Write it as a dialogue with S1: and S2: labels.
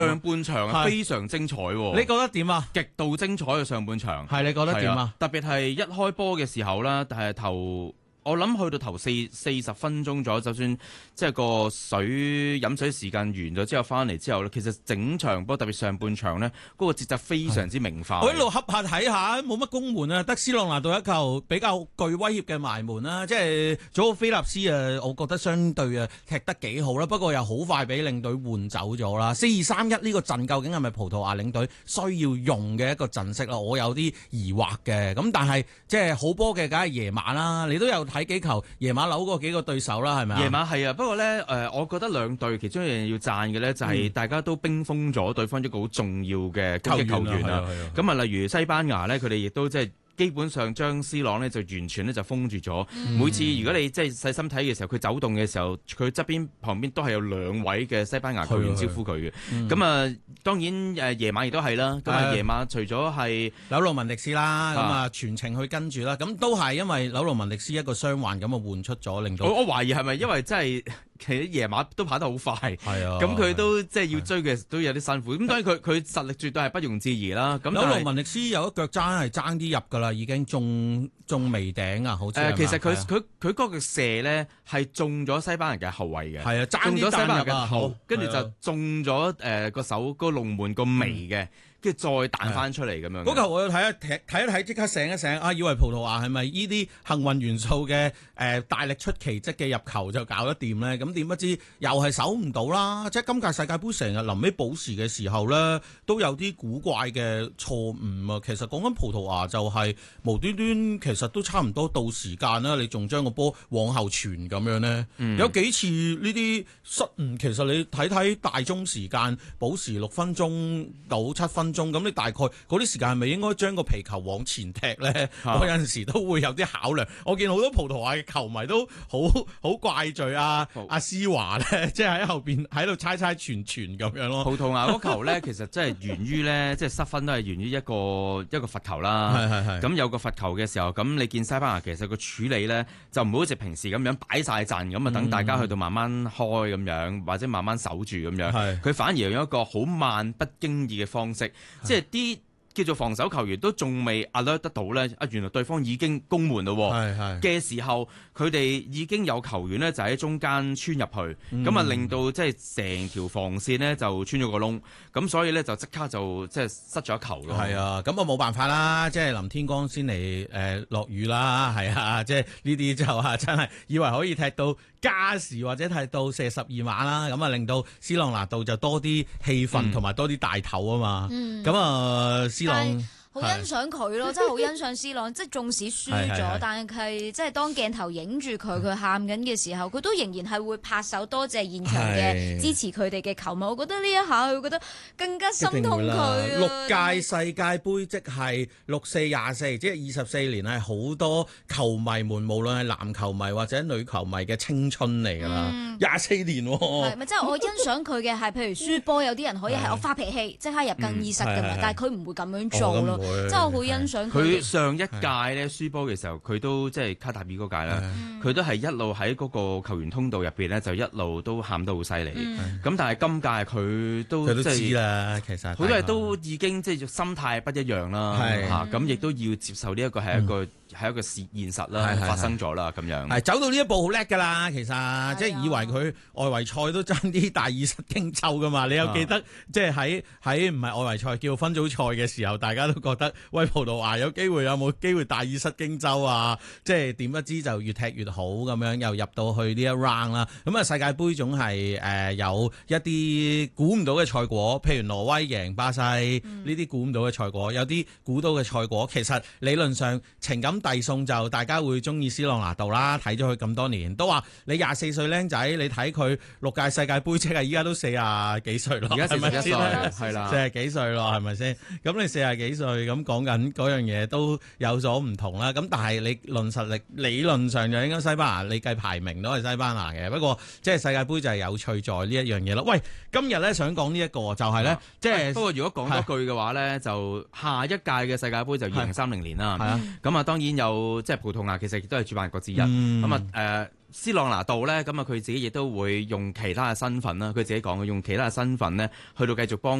S1: 上半場係非常精彩喎。
S2: 你覺得點啊？
S1: 極度精彩嘅上半場。
S2: 係你覺得點啊？
S1: 特別係一開波嘅時候啦，但係我諗去到頭40分鐘咗，就算即係個飲水時間完咗之後翻嚟之後咧，其實整場波特別上半場呢，嗰個節奏非常之明快。
S2: 我一路恰下睇下，冇乜攻門啊，得斯朗拿度一球比較具威脅嘅埋門啦。即係祖奧菲納斯啊，我覺得相對啊踢得幾好啦，不過又好快俾領隊換走咗啦。4-2-3-1呢個陣究竟係咪葡萄牙領隊需要用嘅一個陣式啦？我有啲疑惑嘅。咁但係即係好波嘅，梗係夜馬啦。你都有睇幾球夜馬扭過幾個對手啦，係咪啊？
S1: 夜馬係啊，不過呢，我覺得兩隊其中一樣要讚嘅呢，就係大家都冰封咗對方一個好重要嘅攻擊球員啦。咁啊，例如西班牙呢，佢哋亦都即係基本上將 C 朗呢就完全呢就封住咗。每次如果你即係細心睇嘅時候，佢走動嘅時候，佢側邊旁邊都係有2位嘅西班牙球員招呼佢嘅。咁啊，當然夜馬亦都係啦。咁啊，夜馬除咗係
S2: 紐魯文迪斯啦，咁啊全程去跟住啦，咁都係因為紐魯文迪斯一個傷患咁啊換出咗，令到
S1: 我懷疑係咪因為真係。其實夜馬都跑得好快，咁佢都即係要追嘅都有啲辛苦。咁當然佢實力絕對係不容置疑啦。咁
S2: 紐魯文迪斯有一腳爭啲入㗎啦，已經中眉頂啊，好似
S1: 其實佢嗰個射呢係中咗西班牙嘅後衛嘅，
S2: 係啊，
S1: 中咗西班牙嘅頭，跟住就中咗個手嗰個龍門個眉嘅。跟住再彈翻出嚟咁樣。
S2: 嗰球我要睇一睇，即刻醒一醒啊！以為葡萄牙係咪呢啲幸運元素嘅大力出奇蹟嘅入球就搞得掂呢？咁點不知又係守唔到啦！即係今屆世界盃成日臨尾補時嘅時候呢，都有啲古怪嘅錯誤啊！其實講緊葡萄牙就係無端端，其實都差唔多到時間啦，你仲將個波往後傳咁樣呢？有幾次呢啲失誤，其實你睇大鐘時間補時6分鐘到7分鐘。咁你大概嗰啲時間係咪應該將個皮球往前踢呢？我有陣時都會有啲考量。我見好多葡萄牙嘅球迷都好怪罪阿施華呢，即係喺後邊喺度猜傳咁樣咯。
S1: 葡萄牙嗰球呢，其實真係源於呢，即係失分都係源於一個罰球啦。咁有個罰球嘅時候，咁你見西班牙其實個處理呢，就唔好似平時咁樣擺晒陣咁啊，等大家去到慢慢開咁樣，或者慢慢守住咁樣。佢反而用一個好慢不經意嘅方式。即係啲叫做防守球員都仲未 alert 得到咧，原來對方已經攻門咯嘅時候，佢哋已經有球員咧就喺中間穿入去，咁啊令到即係成條防線咧就穿咗個窿，咁所以咧就即刻就即係失咗一球咯。
S2: 係啊，咁啊冇辦法啦，即係林天光先嚟落雨啦，係啊，即係呢啲就真係以為可以踢到加時或者踢到射12碼啦，咁啊令到斯朗拿度就多啲氣氛同埋多啲大頭啊嘛，咁啊斯朗。
S3: 好欣賞佢咯，真係好欣賞C朗，即係縱使輸咗，但係即係當鏡頭影住佢喊緊嘅時候，佢都仍然係會拍手多謝現場嘅支持佢哋嘅球迷。我覺得呢一下佢覺得更加心痛佢啊
S2: ！6屆世界盃即係64-24，即係24年係好多球迷們，無論係男球迷或者女球迷嘅青春嚟㗎啦，24年喎。
S3: 係咪即係我欣賞佢嘅係，譬如輸波有啲人可以係我發脾氣，即刻入更衣室㗎嘛，但係佢唔會咁樣做咯。真係我好欣賞佢。佢
S1: 上一屆咧輸波嘅時候，佢都即係卡塔爾嗰屆啦，佢都係一路喺嗰個球員通道入邊咧，就一路都喊得好犀利。咁但係今屆佢都
S2: 知啦，其實
S1: 好多人都已經即係心態不一樣啦。咁亦都要接受呢一個係一個現實啦，發生咗啦咁樣。
S2: 係走到呢一步好叻㗎啦，其實即係以為佢外圍賽都爭啲大意失荊州㗎嘛。你有記得即係喺唔係外圍賽叫分組賽嘅時候，大家都覺得喂，葡萄牙有冇機會大意失荊州啊？即係點不知就越踢越好咁樣，又入到去呢一 round 啦。咁啊世界盃總係有一啲估唔到嘅賽果，譬如挪威贏巴西呢啲估唔到嘅賽果，有啲估到嘅賽果，其實理論上情感遞送就大家會中意斯朗拿度啦。睇咗佢咁多年，都話你24歲僆仔，你睇佢6屆世界盃，即係依家都40幾歲咯，
S1: 而家41歲係啦，
S2: 40幾歲咯，係咪先？咁你40幾歲咁講緊嗰樣嘢都有所唔同啦。咁但係你論實力，理論上就應該西班牙，你計排名都係西班牙嘅。不過即係世界盃就係有趣在呢一樣嘢咯。喂，今日咧想講呢一個就係咧，即係
S1: 不過如果講多句嘅話咧，就下一屆嘅世界盃就2030年啦。咁啊，當然有即係葡萄牙其實亦都係主辦國之一。咁啊斯朗拿度咧，咁啊佢自己亦都會用其他嘅身份啦，佢自己講嘅用其他嘅身份咧，去到繼續幫